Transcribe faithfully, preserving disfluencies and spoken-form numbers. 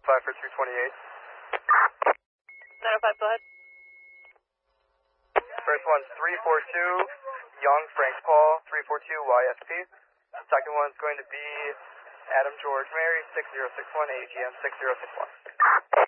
five for three twenty-eight. nine oh five, go ahead. First one's three four two, Young Frank Paul, three four two Y S P. Second one's going to be Adam George Mary, six zero six one, A G M six zero six one.